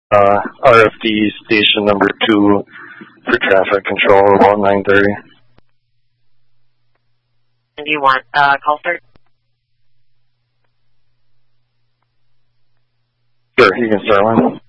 RFD station number 2 for traffic control about 9:30. And do you want call start? Sure, you can start one.